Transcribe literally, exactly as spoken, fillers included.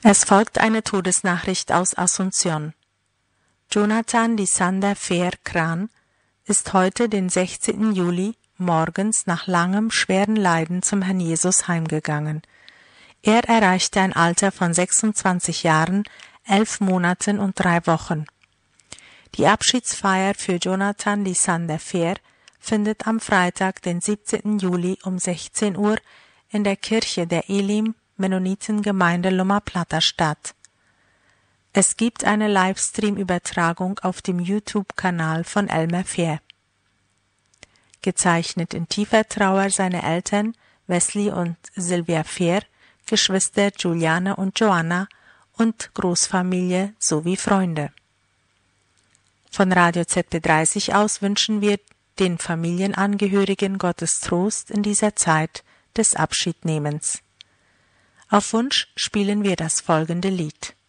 Es folgt eine Todesnachricht aus Asunción. Jonathan Lysander Fer Kran ist heute, den sechzehnten Juli, morgens nach langem, schweren Leiden zum Herrn Jesus heimgegangen. Er erreichte ein Alter von sechsundzwanzig Jahren, elf Monaten und drei Wochen. Die Abschiedsfeier für Jonathan Lysander Fer findet am Freitag, den siebzehnten Juli um sechzehn Uhr in der Kirche der Elim Mennonitengemeinde Loma Plata statt. Es gibt eine Livestream-Übertragung auf dem YouTube-Kanal von Elmer Fer. Gezeichnet in tiefer Trauer seine Eltern Wesley und Sylvia Fer, Geschwister Juliane und Joanna und Großfamilie sowie Freunde. Von Radio Z B dreißig aus wünschen wir den Familienangehörigen Gottes Trost in dieser Zeit des Abschiednehmens. Auf Wunsch spielen wir das folgende Lied.